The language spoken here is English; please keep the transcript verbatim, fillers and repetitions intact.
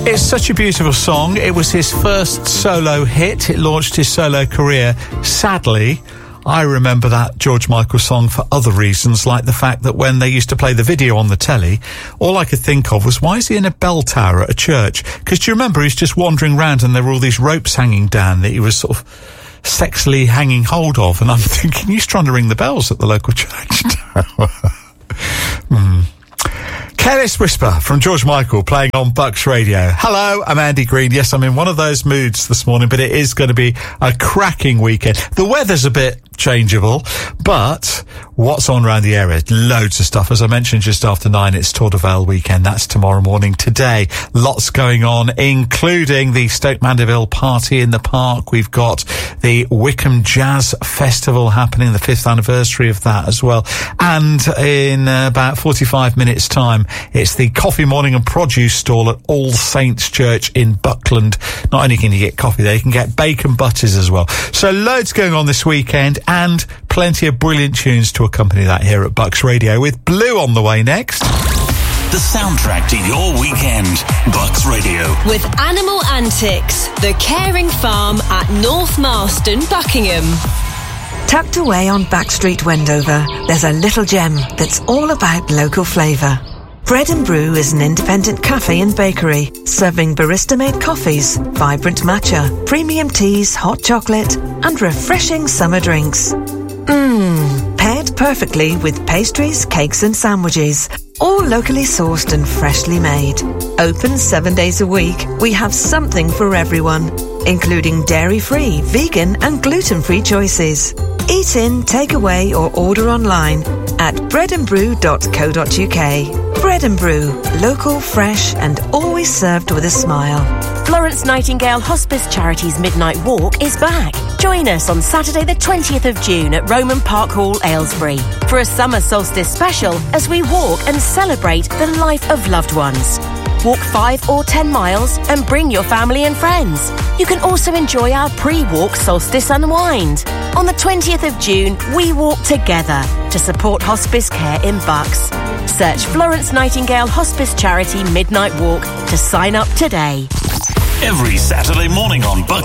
It's such a beautiful song. It was his first solo hit. It launched his solo career. Sadly, I remember that George Michael song for other reasons, like the fact that when they used to play the video on the telly, all I could think of was, why is he in a bell tower at a church? Because do you remember, he's just wandering around and there were all these ropes hanging down that he was sort of sexily hanging hold of, and I'm thinking, he's trying to ring the bells at the local church tower. hmm. Careless Whisper from George Michael playing on Bucks Radio. Hello, I'm Andy Green. Yes, I'm in one of those moods this morning, but it is going to be a cracking weekend. The weather's a bit changeable, but what's on around the area? Loads of stuff. As I mentioned just after nine, it's Tour de Vale weekend. That's tomorrow morning. Today, lots going on, including the Stoke Mandeville Party in the Park. We've got the Wickham Jazz Festival happening, the fifth anniversary of that as well. And in uh, about forty-five minutes' time, it's the Coffee Morning and Produce stall at All Saints Church in Buckland. Not only can you get coffee there, you can get bacon butters as well. So loads going on this weekend, and plenty of brilliant tunes to accompany that here at Bucks Radio, with Blue on the way next. The soundtrack to your weekend. Bucks Radio. With Animal Antics, the caring farm at North Marston, Buckingham. Tucked away on Backstreet, Wendover, there's a little gem that's all about local flavour. Bread and Brew is an independent cafe and bakery, serving barista-made coffees, vibrant matcha, premium teas, hot chocolate, and refreshing summer drinks. Mmm, paired perfectly with pastries, cakes and sandwiches, all locally sourced and freshly made. Open seven days a week, we have something for everyone, including dairy-free, vegan and gluten-free choices. Eat in, take away or order online at bread and brew dot co dot uk. Bread and Brew, local, fresh and always served with a smile. Florence Nightingale Hospice Charities Midnight Walk is back. Join us on Saturday the twentieth of June at Roman Park Hall, Aylesbury, for a summer solstice special as we walk and celebrate the life of loved ones. Walk five or ten miles and bring your family and friends. You can also enjoy our pre-walk solstice unwind. On the twentieth of June, we walk together to support hospice care in Bucks. Search Florence Nightingale Hospice Charity Midnight Walk to sign up today. Every Saturday morning on Bucks